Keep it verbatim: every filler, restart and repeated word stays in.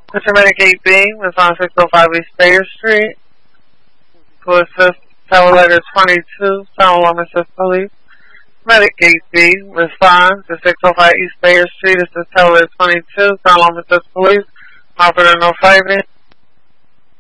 Mister Medicaid B was on six oh five East Bayer Street. To assist tower letter twenty-two, San Juan, Assist Police. Medicaid B, respond to six oh five East Bayer Street. Assist tower letter twenty-two, San Juan, Assist Police. Offer no fighting.